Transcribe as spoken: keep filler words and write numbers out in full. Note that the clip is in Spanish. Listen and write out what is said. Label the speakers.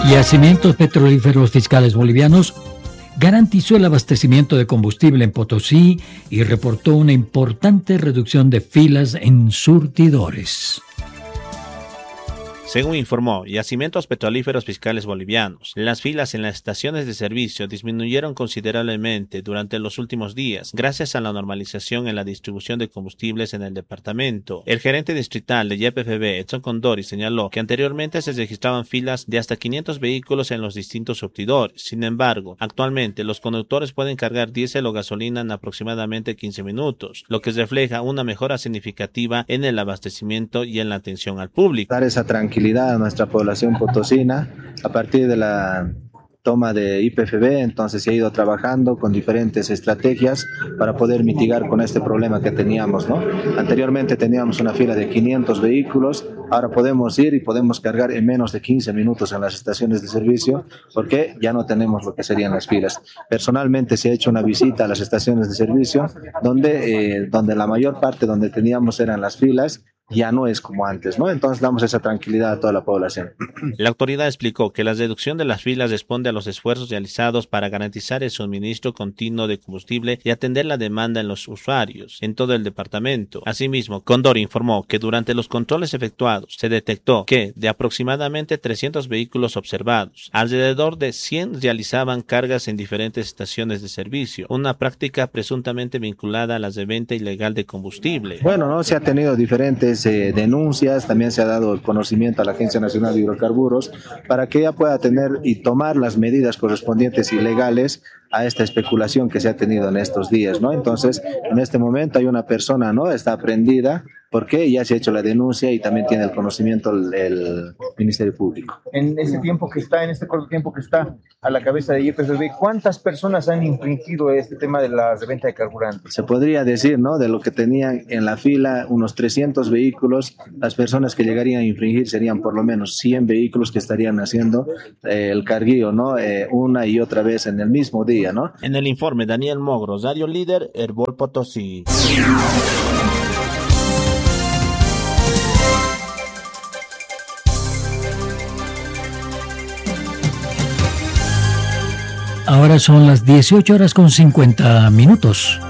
Speaker 1: Yacimientos Petrolíferos Fiscales Bolivianos garantizó el abastecimiento de combustible en Potosí y reportó una importante reducción de filas en surtidores.
Speaker 2: Según informó Yacimientos Petrolíferos Fiscales Bolivianos, las filas en las estaciones de servicio disminuyeron considerablemente durante los últimos días gracias a la normalización en la distribución de combustibles en el departamento. El gerente distrital de Y P F B, Edson Condori, señaló que anteriormente se registraban filas de hasta quinientos vehículos en los distintos surtidores. Sin embargo, actualmente los conductores pueden cargar diésel o gasolina en aproximadamente quince minutos, lo que refleja una mejora significativa en el abastecimiento y en la atención al público.
Speaker 3: Dar esa tranquilidad a nuestra población potosina a partir de la toma de Y P F B, entonces se ha ido trabajando con diferentes estrategias para poder mitigar con este problema que teníamos, ¿no? Anteriormente teníamos una fila de quinientos vehículos, ahora podemos ir y podemos cargar en menos de quince minutos en las estaciones de servicio porque ya no tenemos lo que serían las filas. Personalmente se ha hecho una visita a las estaciones de servicio donde, eh, donde la mayor parte donde teníamos eran las filas, ya no es como antes, ¿no? Entonces damos esa tranquilidad a toda la población.
Speaker 2: La autoridad explicó que la reducción de las filas responde a los esfuerzos realizados para garantizar el suministro continuo de combustible y atender la demanda en los usuarios en todo el departamento. Asimismo, Condori informó que durante los controles efectuados se detectó que de aproximadamente trescientos vehículos observados, alrededor de cien realizaban cargas en diferentes estaciones de servicio, una práctica presuntamente vinculada a la reventa ilegal de combustible.
Speaker 3: Bueno, no se ha tenido diferentes Eh, denuncias, también se ha dado el conocimiento a la Agencia Nacional de Hidrocarburos para que ella pueda tener y tomar las medidas correspondientes y legales a esta especulación que se ha tenido en estos días, ¿no? Entonces, en este momento hay una persona, ¿no? Está prendida porque ya se ha hecho la denuncia y también tiene el conocimiento el, el Ministerio Público.
Speaker 4: En ese tiempo que está, en este corto tiempo que está a la cabeza de Y P F B, ¿cuántas personas han infringido este tema de la reventa de carburantes?
Speaker 3: Se podría decir, ¿no? De lo que tenían en la fila, unos trescientos vehículos, las personas que llegarían a infringir serían por lo menos cien vehículos que estarían haciendo eh, el carguío, ¿no? Eh, una y otra vez en el mismo día, ¿no?
Speaker 2: En el informe, Daniel Mogro, Radio Líder, Herbol Potosí.
Speaker 1: Ahora son las dieciocho horas con cincuenta minutos.